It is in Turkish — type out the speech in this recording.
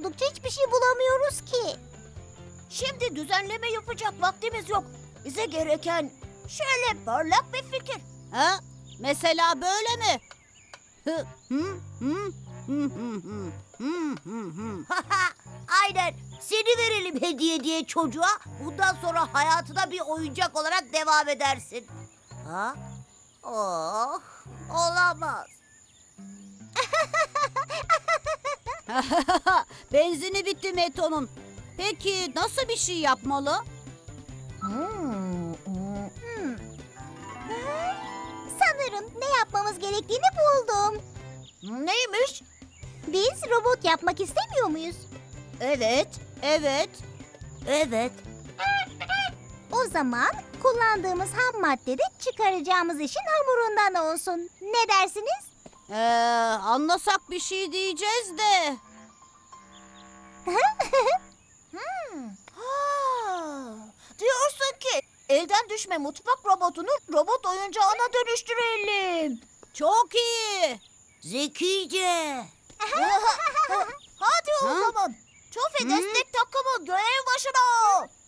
oldukça hiçbir şey bulamıyoruz ki. Şimdi düzenleme yapacak vaktimiz yok. Bize gereken şöyle parlak bir fikir. Ha? Mesela böyle mi? Aynen. Seni verelim hediye diye çocuğa. Bundan sonra hayatına bir oyuncak olarak devam edersin. Ha? Oh, olamaz. Benzini bitti Meto'nun. Peki nasıl bir şey yapmalı? Sanırım ne yapmamız gerektiğini buldum. Neymiş? Biz robot yapmak istemiyor muyuz? Evet, Evet. evet. O zaman kullandığımız ham madde de çıkaracağımız işin hamurundan olsun. Ne dersiniz? Anlasak bir şey diyeceğiz de. Ha, diyorsun ki elden düşme mutfak robotunu robot oyuncağına dönüştürelim. Çok iyi. Zekice. Hadi o Ha? zaman. Çofi destek takımı görev başına.